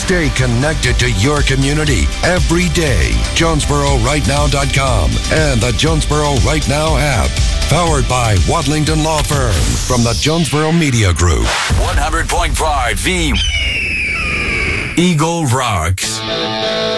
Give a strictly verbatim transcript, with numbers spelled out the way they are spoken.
Stay connected to your community every day. Jonesboro Right Now dot com and the Jonesboro Right Now app. Powered by Wadlington Law Firm from the Jonesboro Media Group. one hundred point five The Eagle Rocks.